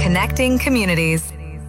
connecting communities.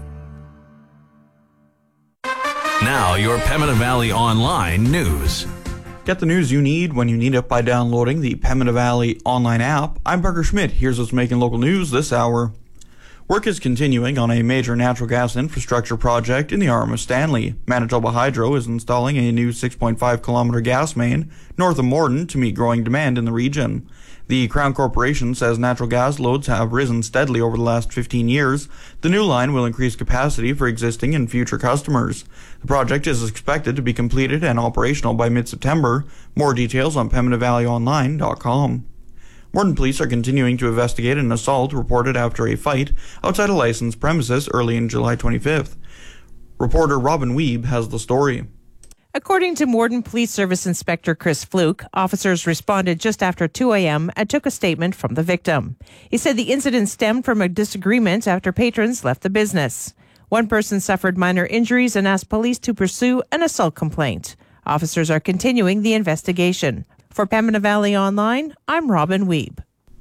Now, your Pembina Valley Online news. Get the news you need when you need it by downloading the Pembina Valley Online app. I'm Parker Schmidt. Here's what's making local news this hour. Work is continuing on a major natural gas infrastructure project in the arm of Stanley. Manitoba Hydro is installing a new 6.5-kilometer gas main north of Morden to meet growing demand in the region. The Crown Corporation says natural gas loads have risen steadily over the last 15 years. The new line will increase capacity for existing and future customers. The project is expected to be completed and operational by mid-September. More details on PembinaValleyOnline.com. Morden police are continuing to investigate an assault reported after a fight outside a licensed premises early in July 25th. Reporter Robin Weeb has the story. According to Morden Police Service Inspector Chris Fluke, officers responded just after 2 a.m. and took a statement from the victim. He said the incident stemmed from a disagreement after patrons left the business. One person suffered minor injuries and asked police to pursue an assault complaint. Officers are continuing the investigation. For Pembina Valley Online, I'm Robin Weeb.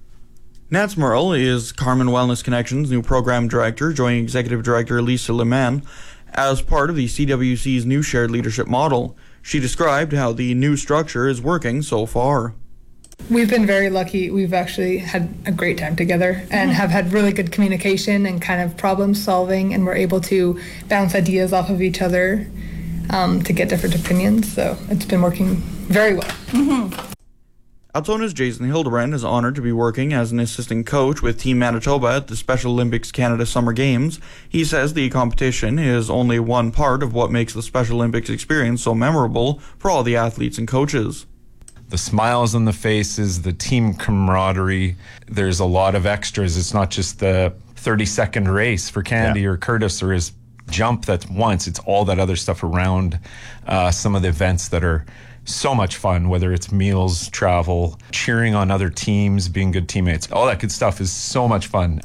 Nats Merle is Carmen Wellness Connections' new program director, joining Executive Director Lisa Leman as part of the CWC's new shared leadership model. She described how the new structure is working so far. We've been very lucky. We've actually had a great time together and have had really good communication and kind of problem solving, and we're able to bounce ideas off of each other to get different opinions. So it's been working very well. Altona's Jason Hildebrand is honored to be working as an assistant coach with Team Manitoba at the Special Olympics Canada Summer Games. He says the competition is only one part of what makes the Special Olympics experience so memorable for all the athletes and coaches. The smiles on the faces, the team camaraderie, there's a lot of extras. It's not just the 30-second race for Kennedy or Curtis or his jump that's once. It's all that other stuff around some of the events that are so much fun, whether it's meals, travel, cheering on other teams, being good teammates. All that good stuff is so much fun.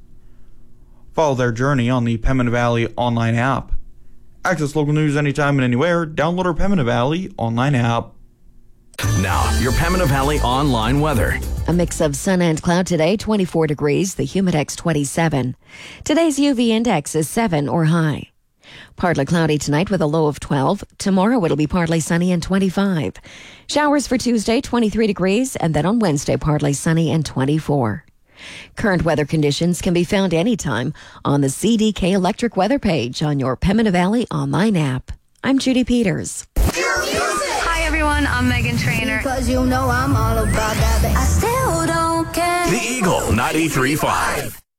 Follow their journey on the Pembina Valley Online app. Access local news anytime and anywhere. Download our Pembina Valley Online app. Now, your Pembina Valley Online weather. A mix of sun and cloud today, 24 degrees, the Humidex 27. Today's UV index is 7 or high. Partly cloudy tonight with a low of 12. Tomorrow it'll be partly sunny and 25. Showers for Tuesday, 23 degrees, and then on Wednesday, partly sunny and 24. Current weather conditions can be found anytime on the CDK Electric Weather page on your Pembina Valley Online app. I'm Judy Peters. Hi everyone, I'm Megan Trainor. Because you know I'm all about that. I still don't care. The Eagle 93.5.